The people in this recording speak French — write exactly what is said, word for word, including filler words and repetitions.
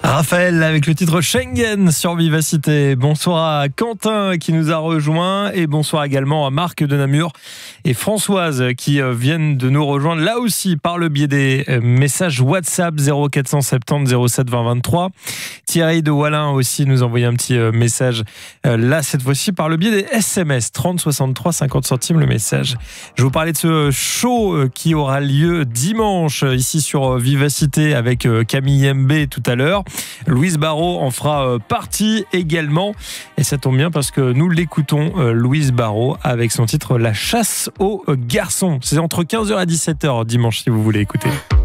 Raphaël avec le titre Schengen sur Vivacité. Bonsoir à Quentin qui nous a rejoint et bonsoir également à Marc de Namur et Françoise qui viennent de nous rejoindre là aussi par le biais des messages WhatsApp zéro quatre cent soixante-dix zéro sept vingt vingt-trois. Thierry de Wallin aussi nous envoyait un petit message là cette fois-ci par le biais des S M S trente soixante-trois cinquante centimes le message. Je vous parlais de ce show qui aura lieu dimanche ici sur Vivacité avec Camille M B tout à l'heure. Louise Barrault en fera partie également et ça tombe bien parce que nous l'écoutons, Louise Barrault, avec son titre La chasse aux garçons. C'est entre quinze heures et dix-sept heures dimanche si vous voulez écouter.